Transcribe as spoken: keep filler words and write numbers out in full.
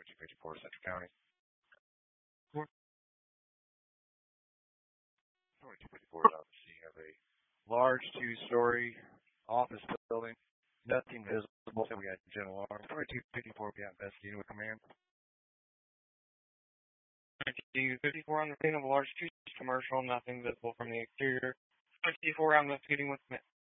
twenty-two fifty-four Central County. twenty-two fifty-four is on the scene of a large two-story office building. Nothing visible. So we got general alarm. twenty-two fifty-four, we got investigating with command. twenty-two fifty-four on the scene of a large two-story commercial. Nothing visible from the exterior. twenty-four, I'm investigating with command.